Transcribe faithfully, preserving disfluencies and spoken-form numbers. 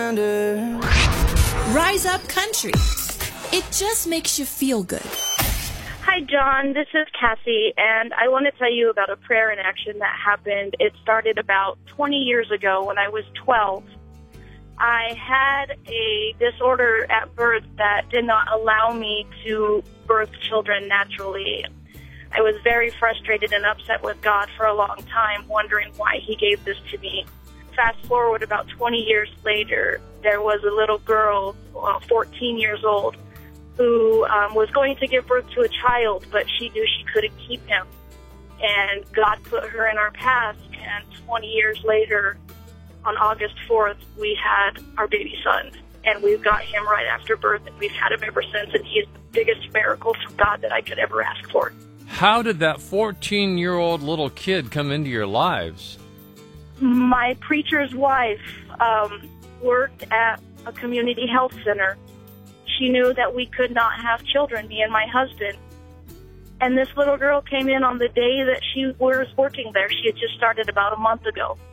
reminder. Rise Up Country. It just makes you feel good. Hi, John. This is Cassie, and I want to tell you about a prayer in action that happened. It started about twenty years ago when I was twelve. I had a disorder at birth that did not allow me to birth children naturally. I was very frustrated and upset with God for a long time, wondering why He gave this to me. Fast forward about twenty years later, there was a little girl, uh, fourteen years old, who um, was going to give birth to a child, but she knew she couldn't keep him. And God put her in our path, and twenty years later, on August fourth, we had our baby son. And we've got him right after birth, and we've had him ever since, and he's the biggest miracle from God that I could ever ask for. How did that fourteen-year-old little kid come into your lives? My preacher's wife um, worked at a community health center. She knew that we could not have children, me and my husband. And this little girl came in on the day that she was working there. She had just started about a month ago.